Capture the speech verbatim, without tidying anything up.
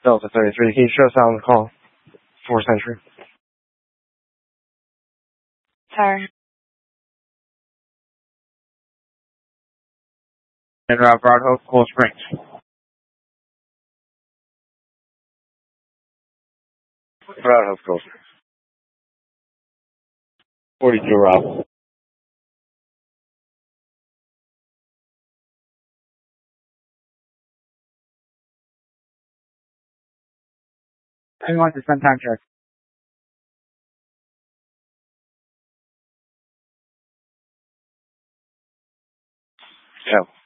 Delta thirty-three, can you show us out on the call? Four Century. Sorry. And Route Broad Hope, Cool Springs. Broad Hope, Cool Springs. forty-two, Rob. I want to spend time check. Yeah.